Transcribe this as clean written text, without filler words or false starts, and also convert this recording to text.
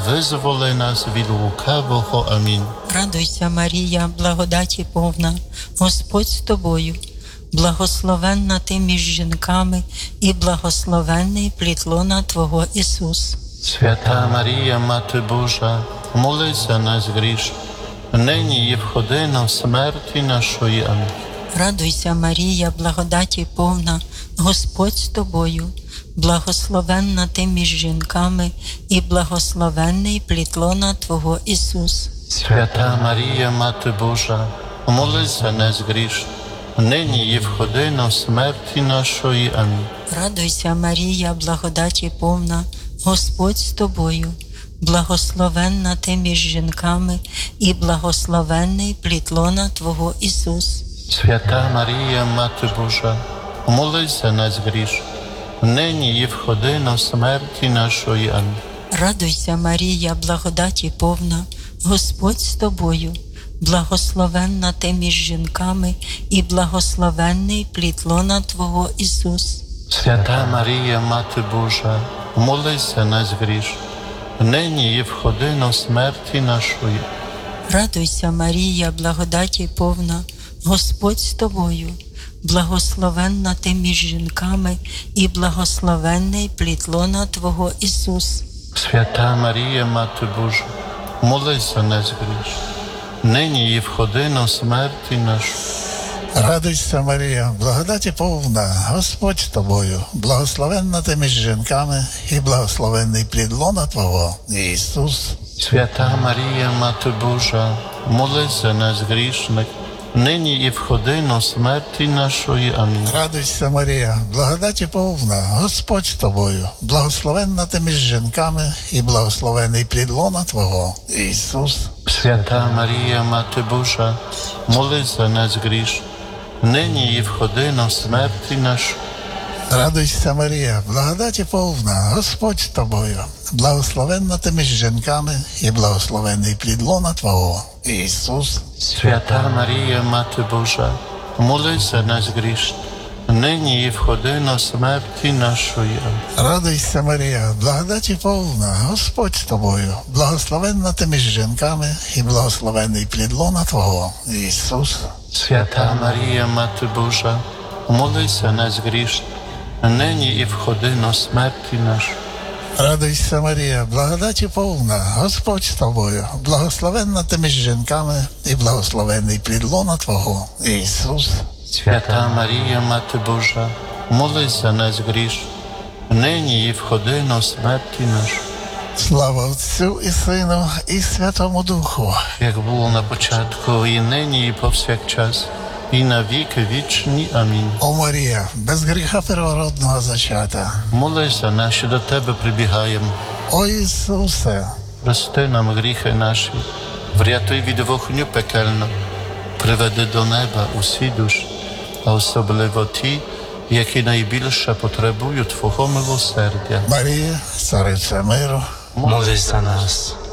визволи нас від лукавого. Амінь. Радуйся, Марія, благодаті повна, Господь з тобою, благословенна ти між жінками, і благословенний плід лона Твого Ісус. Свята Марія, Мати Божа, молись за нас грішних, нині і в годину смерті нашої. Амінь. Радуйся, Марія, благодаті повна, Господь з тобою, благословенна ти між жінками, і благословенний плід лона Твого Ісус. Свята Марія, Мати Божа, молись за нас грішних, нині і в годину смерті нашої. Амінь. Радуйся, Марія, благодаті повна, Господь з тобою, благословенна ти між жінками, і благословенний плід лона Твого Ісус. Свята Марія, Мати Божа, молись за нас грішних, нині і в годину смерті нашої. Амінь. Радуйся, Марія, благодаті повна, Господь з тобою, благословенна ти між жінками, і благословенний плід лона Твого Ісус. Свята Марія, Мати Божа, молись за нас грішних, нині і в годину смерті нашої. Радуйся, Марія, благодаті повна, Господь з тобою, благословенна ти між жінками, і благословенний плід лона Твого Ісус. Свята Марія, Мати Божа, молись за нас грішних, нині і в годину смерті нашої. Радуйся, Марія, благодаті повна, Господь з тобою, благословенна ти між жінками, і благословенний плід лона Твого, Ісус. Свята Марія, Мати Божа, молись за нас грішних, нині і в годину смерті нашої. Амінь. Радуйся, Марія, благодаті повна, Господь з тобою, благословенна ти між жінками, і благословений плід лона Твого, Ісус. Свята Марія, Мати Божа, молись за нас грішних, нині і в годину смерті нашої. Радуйся, Марія, благодаті повна, Господь з тобою, благословенна ти між жінками, і благословений плід лона Твого, Ісус. Свята Марія, Мати Божа, молись за нас грішних, нині і в годину смерті нашої. Радуйся, Марія, благодаті повна, Господь з тобою, благословенна ти між жінками, і благословений плід лона Твого, Ісус. Свята Марія, Мати Божа, молись за нас грішних, нині і в годину смерті нашої. Радуйся, Марія, благодаті повна, Господь з тобою, благословенна ти між жінками, і благословений плід лона Твого, Ісус. Свята Марія, Мати Божа, молись за нас грішних, нині і в годину смерті нашої. Слава Отцю і Сину, і Святому Духу. Як було на початку, і нині, і повсякчас, і на віки вічні. Амінь. О Марія, без гріха первородного зачата. Молись за нас, що до Тебе прибігаємо. О Ісусе, Прости нам гріхи наші, врятуй від вогню пекельного, приведи до неба усі душі, а особливо ті, які найбільше потребують Твого милосердя. Марія, цариця миру, Молись за нас.